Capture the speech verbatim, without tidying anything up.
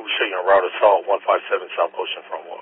we show you on route assault one five seven South Ocean Front one.